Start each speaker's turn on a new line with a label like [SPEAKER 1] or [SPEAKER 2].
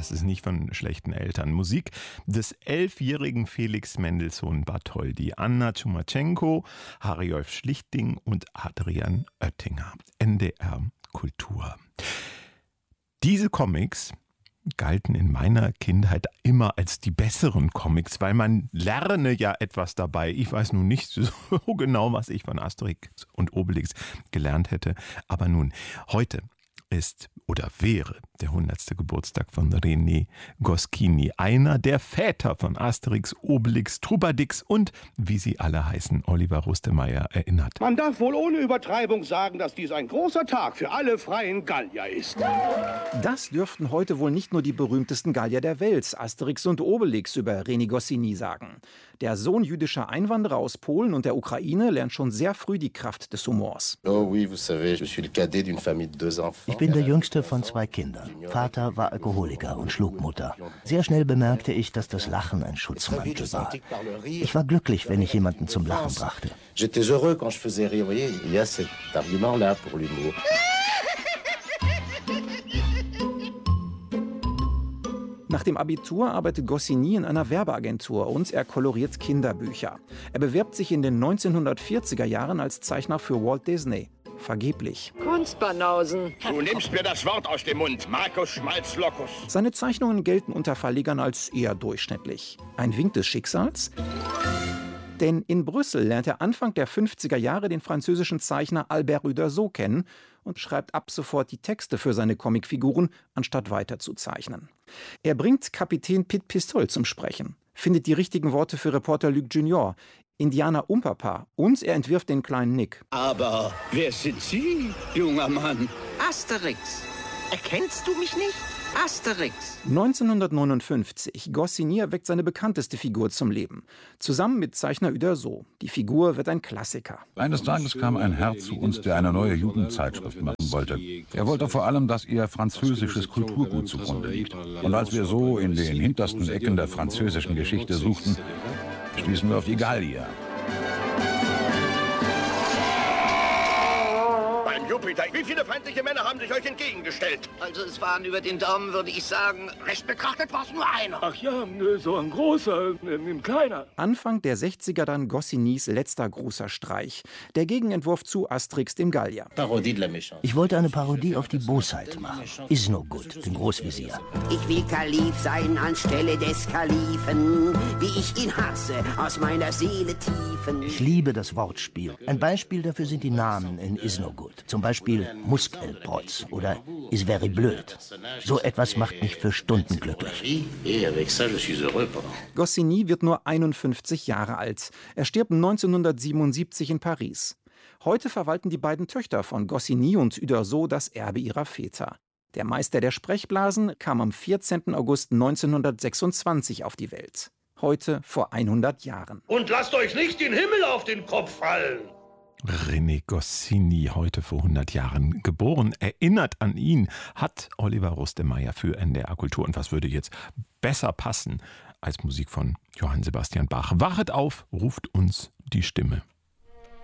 [SPEAKER 1] das ist nicht von schlechten Eltern. Musik des 11-jährigen Felix Mendelssohn Bartholdy, Anna Tschumachenko, Harry-Olf Schlichting und Adrian Oettinger. NDR Kultur. Diese Comics galten in meiner Kindheit immer als die besseren Comics, weil man lerne ja etwas dabei. Ich weiß nun nicht so genau, was ich von Asterix und Obelix gelernt hätte. Aber nun, heute ist oder wäre der 100. Geburtstag von René Goscinny, einer der Väter von Asterix, Obelix, Trubadix und, wie sie alle heißen, Oliver Rustemeyer erinnert.
[SPEAKER 2] Man darf wohl ohne Übertreibung sagen, dass dies ein großer Tag für alle freien Gallier ist.
[SPEAKER 3] Das dürften heute wohl nicht nur die berühmtesten Gallier der Welt, Asterix und Obelix, über René Goscinny sagen. Der Sohn jüdischer Einwanderer aus Polen und der Ukraine lernt schon sehr früh die Kraft des Humors.
[SPEAKER 4] Ich bin der jüngste von 2 Kindern. Vater war Alkoholiker und schlug Mutter. Sehr schnell bemerkte ich, dass das Lachen ein Schutzmantel war. Ich war glücklich, wenn ich jemanden zum Lachen brachte.
[SPEAKER 3] Nach dem Abitur arbeitet Goscinny in einer Werbeagentur und er koloriert Kinderbücher. Er bewirbt sich in den 1940er Jahren als Zeichner für Walt Disney. Vergeblich.
[SPEAKER 5] Kunstbanausen.
[SPEAKER 2] Du nimmst mir das Wort aus dem Mund, Markus Schmalz-Lockus.
[SPEAKER 3] Seine Zeichnungen gelten unter Verlegern als eher durchschnittlich. Ein Wink des Schicksals? Denn in Brüssel lernt er Anfang der 50er Jahre den französischen Zeichner Albert Uderzo kennen und schreibt ab sofort die Texte für seine Comicfiguren, anstatt weiter zu zeichnen. Er bringt Kapitän Pit Pistol zum Sprechen, findet die richtigen Worte für Reporter Luc Junior, Indianer Umpapa und er entwirft den kleinen Nick.
[SPEAKER 2] Aber wer sind Sie, junger Mann?
[SPEAKER 5] Asterix. Erkennst du mich nicht? Asterix.
[SPEAKER 3] 1959. Goscinny erweckt seine bekannteste Figur zum Leben. Zusammen mit Zeichner Uderzo. Die Figur wird ein Klassiker.
[SPEAKER 6] Eines Tages kam ein Herr zu uns, der eine neue Jugendzeitschrift machen wollte. Er wollte vor allem, dass ihr französisches Kulturgut zugrunde liegt. Und als wir so in den hintersten Ecken der französischen Geschichte suchten, stießen wir auf die Gallier.
[SPEAKER 2] Beim Jupiter, wie viele feindliche Männer haben sich euch entgegengestellt?
[SPEAKER 5] Also es waren über den Daumen, würde ich sagen, recht betrachtet war es nur einer.
[SPEAKER 7] Ach ja, so ein großer, ein kleiner.
[SPEAKER 3] Anfang der 60er dann Goscinnys letzter großer Streich. Der Gegenentwurf zu Asterix dem Gallier.
[SPEAKER 4] Ich wollte eine Parodie auf die Bosheit machen. Isnogut, den Großvezier.
[SPEAKER 8] Ich will Kalif sein anstelle des Kalifen, wie ich ihn hasse, aus meiner Seele tiefen.
[SPEAKER 4] Ich liebe das Wortspiel. Ein Beispiel dafür sind die Namen in Isnogut. Zum Beispiel Muskelprotz oder Is very blöd. So etwas macht mich für Stunden glücklich.
[SPEAKER 3] Goscinny wird nur 51 Jahre alt. Er stirbt 1977 in Paris. Heute verwalten die beiden Töchter von Goscinny und Uderzo das Erbe ihrer Väter. Der Meister der Sprechblasen kam am 14. August 1926 auf die Welt. Heute vor 100 Jahren.
[SPEAKER 2] Und lasst euch nicht den Himmel auf den Kopf fallen!
[SPEAKER 1] René Goscinny, heute vor 100 Jahren geboren. Erinnert an ihn hat Oliver Rustemeyer für NDR Kultur. Und was würde jetzt besser passen als Musik von Johann Sebastian Bach? Wachet auf, ruft uns die Stimme.